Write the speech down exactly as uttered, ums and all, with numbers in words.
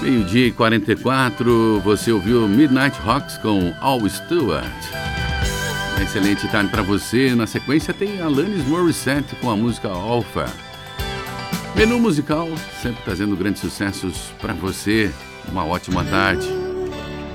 Meio-dia e quarenta e quatro, você ouviu Midnight Rocks com Al Stewart. Uma excelente tarde para você. Na sequência tem Alanis Morissette com a música Alpha. Menu musical, sempre trazendo grandes sucessos para você. Uma ótima tarde.